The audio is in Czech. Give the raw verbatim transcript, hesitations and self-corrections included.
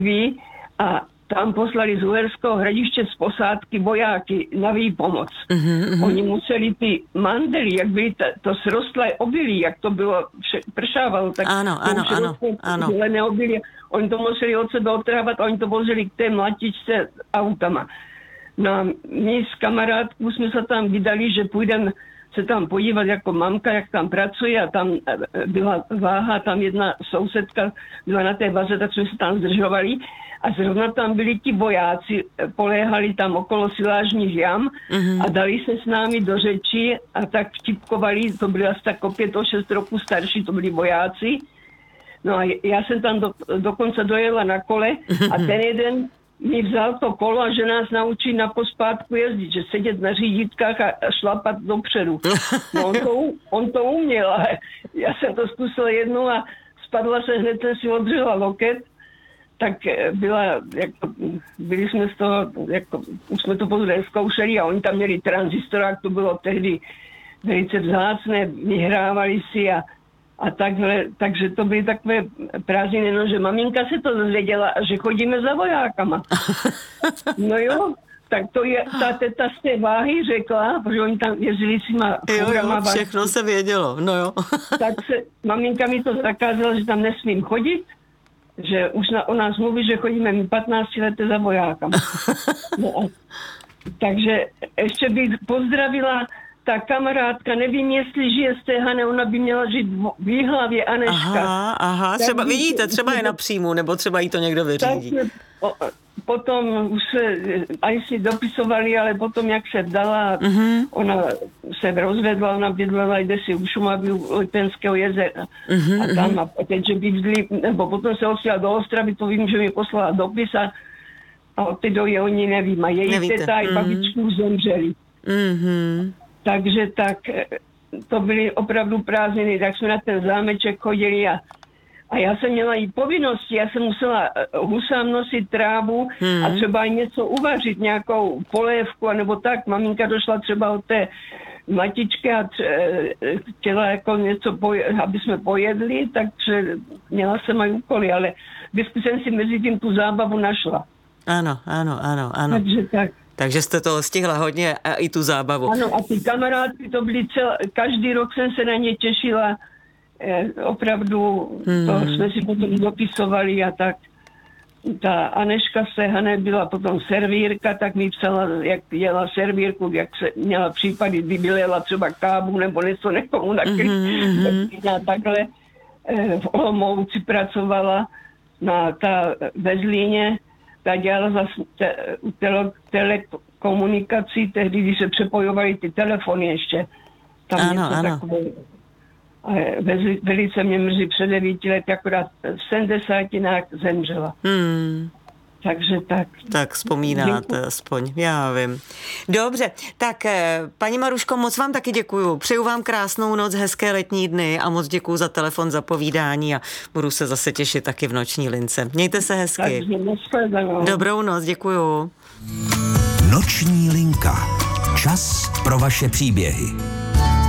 ví a tam poslali z Uherského Hradiště z posádky vojáky na výpomoc. Mm-hmm. Oni museli ty mandely, jak byly ta, to srostlé obilí, jak to bylo, pršávalo, tak ano, to ano, už ano, ano. zelené obilí. Oni to museli od sebe odtrhávat a oni to vozili k té mlatičce autama. No a my s kamarádkou jsme se tam vydali, že půjdeme se tam podívat jako mamka, jak tam pracuje a tam byla váha, tam jedna sousedka byla na té vaze, tak jsme se tam zdržovali a zrovna tam byli ti vojáci, poléhali tam okolo silážních jam mm-hmm. a dali se s námi do řeči a tak vtipkovali, to byli asi tak o pět, o šest roků starší, to byli vojáci. No a já jsem tam do, dokonce dojela na kole a ten jeden mi vzal to kolo a že nás naučí na pospátku jezdit, že sedět na řídítkách a šlapat dopředu. No on to, on to uměl, ale já jsem to zkusila jednou a spadla se, hned jsem si odřela loket, tak byla, jako, byli jsme z toho, jako, už jsme to později zkoušeli a oni tam měli tranzistorák, to bylo tehdy velice vzácné, vyhrávali si a A takhle, takže to byly takové prázdniny, no, že maminka se to dozvěděla a že chodíme za vojákama. No jo, tak to je, ta teta z té váhy řekla, protože oni tam jezdili s těma furama. Jo, jo, všechno se vědělo, no jo. Tak se, maminka mi to zakázala, že tam nesmím chodit, že už na, o nás mluví, že chodíme mi patnáct leté za vojákama. No a, takže ještě bych pozdravila ta kamarádka, nevím, jestli žije z té Hane, ona by měla žít v Jihlavě, Aneška. Aha, aha, třeba, by, vidíte, třeba je na příjmu, nebo třeba jí to někdo vyřídí. Tak o, potom už se, aj si dopisovali, ale potom, jak se vdala, uh-huh. ona se rozvedla, ona bydlela jde si u Šumavy, u Lipenského jezera. Uh-huh, a tam, uh-huh. a teď, že by vzli, nebo potom se osila do Ostravy, to vím, že mi poslala dopis a, a od té doby oni nevím. A její teta i uh-huh. babičku zemřeli. Uh-huh. Takže tak, to byly opravdu prázdniny, tak jsme na ten zámeček chodili a, a já jsem měla i povinnosti, já jsem musela husám nosit trávu hmm. a třeba i něco uvařit, nějakou polévku, anebo tak. Maminka došla třeba od té matičky a chtěla jako něco, poje, aby jsme pojedli, takže měla jsem aj úkoly, ale vždycky jsem si mezi tím tu zábavu našla. Ano, ano, ano, ano. Takže tak. Takže jste to stihla hodně a i tu zábavu. Ano, a ty kamarádky, to byly cel, každý rok jsem se na ně těšila. Eh, opravdu, hmm. to jsme si potom dopisovali a tak. Ta Aneška z Hané byla potom servírka, tak mi psala, jak jela servírku, jak se měla případy, vybilela třeba kávu nebo něco nekomu nakryt. Mm-hmm. A takhle eh, v Olomouci pracovala na ta ve Zlíně. Ta dělala zase te, tele, telekomunikací, tehdy, když se přepojovaly ty telefony ještě. Tam ano, něco ano. takové. A velice mě mrzí, před devíti lety, akorát v sedmdesátinách zemřela. Hmm. Takže tak. Tak vzpomínáte aspoň, já vím. Dobře, tak paní Maruško, moc vám taky děkuju. Přeju vám krásnou noc, hezké letní dny a moc děkuju za telefon, za povídání a budu se zase těšit taky v noční lince. Mějte se hezky. Dobrou noc, děkuju. Noční linka. Čas pro vaše příběhy.